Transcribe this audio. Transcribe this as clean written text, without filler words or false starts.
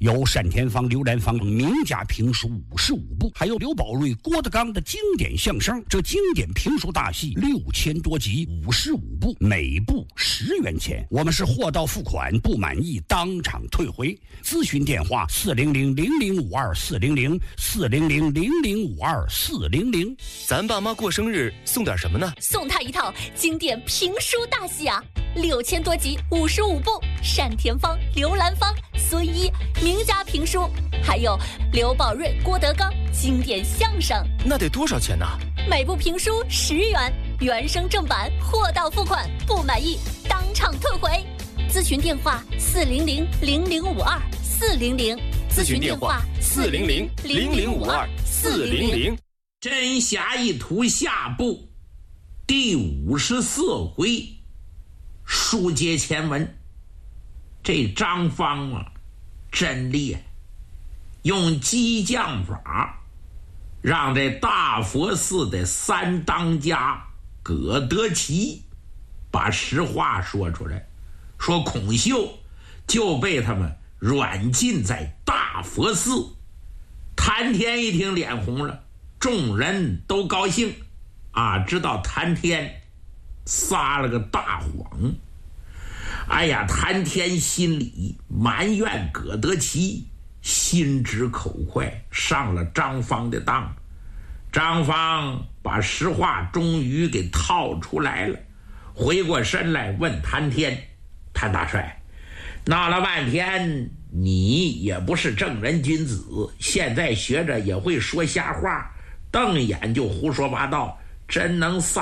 有单田芳、刘兰芳名家评书55部，还有刘宝瑞、郭德纲的经典相声。这经典评书大戏6000多集，55部，每部10元钱。我们是货到付款，不满意当场退回。咨询电话400-0052-400，400-0052-400。 咱爸妈过生日送点什么呢？ 送他一套经典评书大戏啊，6000多集，55部，单田芳、刘兰芳、孙一名家评书，还有刘宝瑞、郭德纲经典相声。 那得多少钱呢？ 每部评书10元，原声正版，货到付款，不满意当场退回。咨询电话400-0052-400， 咨询电话400-0052-400。 真侠一图下部第54回，书接前文。这张方啊，真厉害，用激将法让这大佛寺的3当家葛德奇把实话说出来，说孔秀就被他们软禁在大佛寺。谭天一听脸红了，众人都高兴啊，知道谭天撒了个大谎。哎呀，谭天心里埋怨葛德奇心直口快，上了张方的当。张方把实话终于给套出来了，回过身来问谭天：谭大帅，闹了半天你也不是正人君子，现在学着也会说瞎话，瞪眼就胡说八道，真能撒